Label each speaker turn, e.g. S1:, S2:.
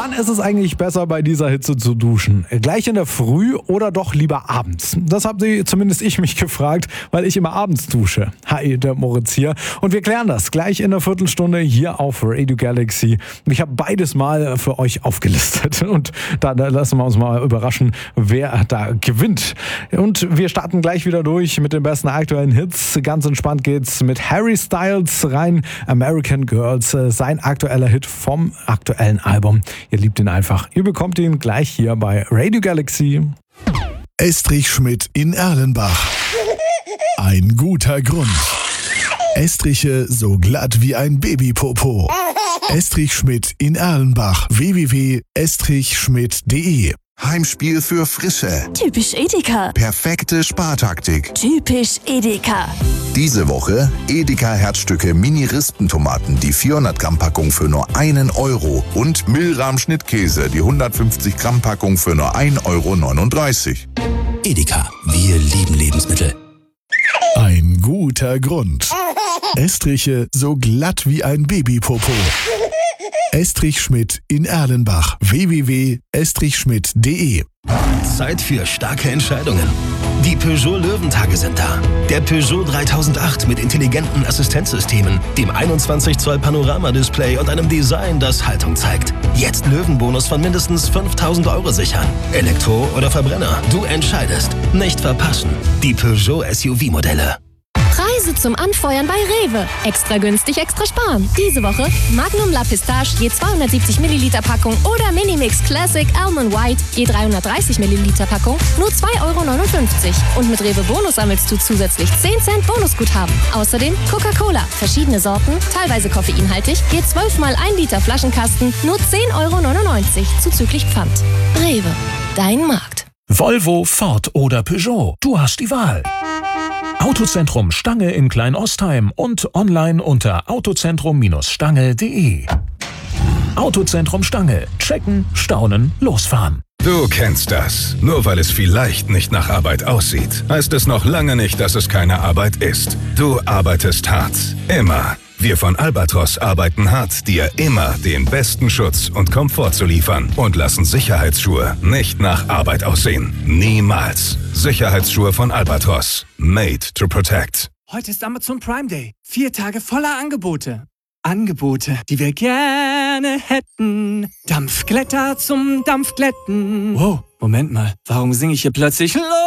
S1: Wann ist es eigentlich besser, bei dieser Hitze zu duschen? Gleich in der Früh oder doch lieber abends? Das habe zumindest ich mich gefragt, weil ich immer abends dusche. Hi, der Moritz hier. Und wir klären das gleich in einer Viertelstunde hier auf Radio Galaxy. Ich habe beides mal für euch aufgelistet. Und da lassen wir uns mal überraschen, wer da gewinnt. Und wir starten gleich wieder durch mit den besten aktuellen Hits. Ganz entspannt geht's mit Harry Styles rein. American Girls, sein aktueller Hit vom aktuellen Album. Ihr liebt ihn einfach. Ihr bekommt ihn gleich hier bei Radio Galaxy.
S2: Estrich Schmidt in Erlenbach. Ein guter Grund. Estriche so glatt wie ein Babypopo. Estrich Schmidt in Erlenbach. www.estrichschmidt.de.
S3: Heimspiel für Frische.
S4: Typisch Edeka.
S3: Perfekte Spartaktik.
S4: Typisch Edeka.
S3: Diese Woche Edeka Herzstücke Mini-Rispentomaten, die 400 Gramm Packung für nur 1 Euro und Milram Schnittkäse, die 150 Gramm Packung für nur 1,39 Euro.
S5: Edeka, wir lieben Lebensmittel.
S2: Ein guter Grund. Estriche so glatt wie ein Babypopo. Estrich Schmidt in Erlenbach. www.estrichschmidt.de.
S5: Zeit für starke Entscheidungen. Die Peugeot Löwentage sind da. Der Peugeot 3008 mit intelligenten Assistenzsystemen, dem 21 Zoll Panoramadisplay und einem Design, das Haltung zeigt. Jetzt Löwenbonus von mindestens 5.000 Euro sichern. Elektro oder Verbrenner, du entscheidest. Nicht verpassen. Die Peugeot SUV-Modelle.
S6: Preise zum Anfeuern bei Rewe. Extra günstig, extra sparen. Diese Woche Magnum La Pistache je 270 Milliliter Packung oder Minimix Classic Almond White je 330 Milliliter Packung nur 2,59 Euro. Und mit Rewe Bonus sammelst du zusätzlich 10 Cent Bonusguthaben. Außerdem Coca-Cola, verschiedene Sorten, teilweise koffeinhaltig, je 12 mal 1 Liter Flaschenkasten nur 10,99 Euro zuzüglich Pfand. Rewe, dein Markt.
S7: Volvo, Ford oder Peugeot. Du hast die Wahl. Autozentrum Stange in Klein-Ostheim und online unter autozentrum-stange.de. Autozentrum Stange. Checken, staunen, losfahren.
S8: Du kennst das. Nur weil es vielleicht nicht nach Arbeit aussieht, heißt es noch lange nicht, dass es keine Arbeit ist. Du arbeitest hart. Immer. Wir von Albatros arbeiten hart, dir immer den besten Schutz und Komfort zu liefern und lassen Sicherheitsschuhe nicht nach Arbeit aussehen. Niemals. Sicherheitsschuhe von Albatros. Made to protect.
S9: Heute ist Amazon Prime Day. 4 Tage voller Angebote. Angebote, die wir gerne hätten. Dampfglätter zum Dampfglätten. Wow, Moment mal. Warum singe ich hier plötzlich